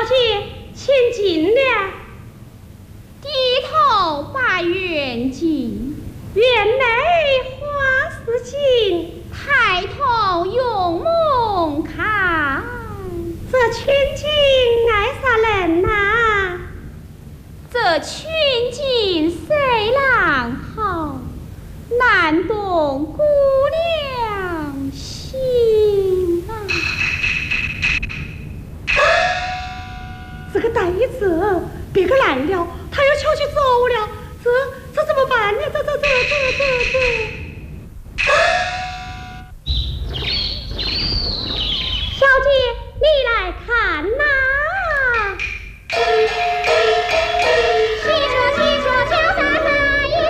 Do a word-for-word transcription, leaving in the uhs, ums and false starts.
姐，请进了。 低头把远近， 园内花似锦， 抬头用梦看， 这群景爱啥人呐？ 这群景谁郎好？难懂故